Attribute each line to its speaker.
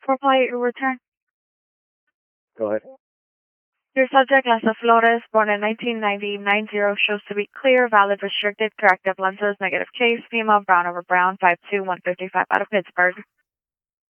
Speaker 1: For play, your return.
Speaker 2: Go ahead.
Speaker 1: Your subject, Lessa Flores, born in 1990, 90, shows to be clear, valid, restricted, corrective lenses, negative case, female, brown over brown, 5'2", 155, out of Pittsburgh.